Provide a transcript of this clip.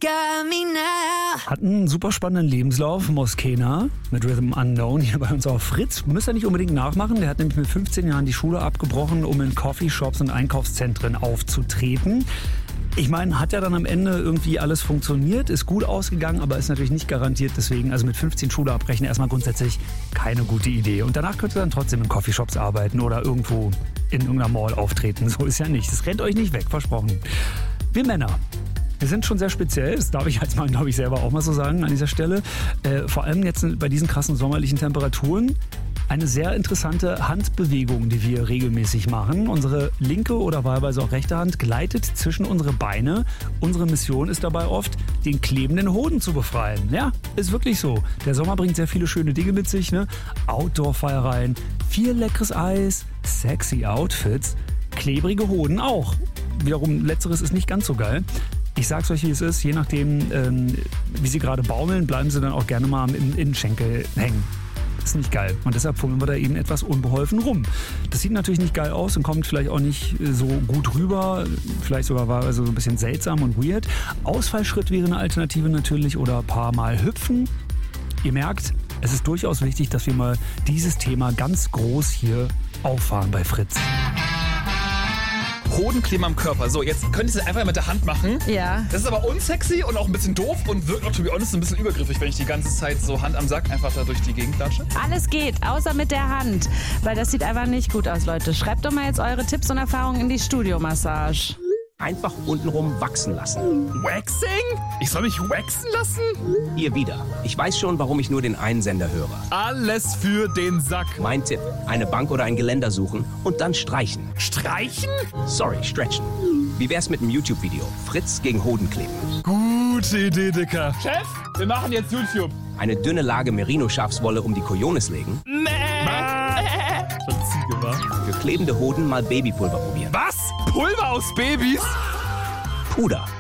got me now. Hat einen super spannenden Lebenslauf, Moskena mit Rhythm Unknown hier bei uns auf Fritz. Müsst ihr nicht unbedingt nachmachen. Der hat nämlich mit 15 Jahren die Schule abgebrochen, um in Coffeeshops und Einkaufszentren aufzutreten. Ich meine, hat ja dann am Ende irgendwie alles funktioniert, ist gut ausgegangen, aber ist natürlich nicht garantiert. Deswegen, also mit 15 Schule abbrechen, erstmal grundsätzlich keine gute Idee. Und danach könnt ihr dann trotzdem in Coffeeshops arbeiten oder irgendwo in irgendeiner Mall auftreten. So ist ja nicht. Das rennt euch nicht weg, versprochen. Wir Männer. Wir sind schon sehr speziell, das darf ich als Mann, glaube ich, selber auch mal so sagen an dieser Stelle. Vor allem jetzt bei diesen krassen sommerlichen Temperaturen. Eine sehr interessante Handbewegung, die wir regelmäßig machen. Unsere linke oder wahlweise auch rechte Hand gleitet zwischen unsere Beine. Unsere Mission ist dabei oft, den klebenden Hoden zu befreien. Ja, ist wirklich so. Der Sommer bringt sehr viele schöne Dinge mit sich, ne? Outdoor-Feiereien, viel leckeres Eis, sexy Outfits, klebrige Hoden auch. Wiederum, letzteres ist nicht ganz so geil. Ich sag's euch, wie es ist. Je nachdem, wie sie gerade baumeln, bleiben sie dann auch gerne mal im Innenschenkel hängen. Ist nicht geil. Und deshalb fummeln wir da eben etwas unbeholfen rum. Das sieht natürlich nicht geil aus und kommt vielleicht auch nicht so gut rüber. Vielleicht sogar war also so ein bisschen seltsam und weird. Ausfallschritt wäre eine Alternative natürlich oder ein paar Mal hüpfen. Ihr merkt, es ist durchaus wichtig, dass wir mal dieses Thema ganz groß hier auffahren bei Fritz. Hodenkleben am Körper. So, jetzt könnt ihr es einfach mit der Hand machen. Ja. Das ist aber unsexy und auch ein bisschen doof und wirkt auch, to be honest, ein bisschen übergriffig, wenn ich die ganze Zeit so Hand am Sack einfach da durch die Gegend klatsche. Alles geht, außer mit der Hand. Weil das sieht einfach nicht gut aus, Leute. Schreibt doch mal jetzt eure Tipps und Erfahrungen in die Studiomassage. Einfach untenrum wachsen lassen. Waxing? Ich soll mich waxen lassen? Hier wieder. Ich weiß schon, warum ich nur den einen Sender höre. Alles für den Sack. Mein Tipp, eine Bank oder ein Geländer suchen und dann streichen. Streichen? Sorry, stretchen. Wie wär's mit einem YouTube-Video? Fritz gegen Hodenkleben. Gute Idee, Dicker. Chef, wir machen jetzt YouTube. Eine dünne Lage Merino-Schafswolle um die Kojonis legen. Schon Ziege, wa? Für klebende Hoden mal Babypulver probieren. Was? Pulver aus Babys? Puder.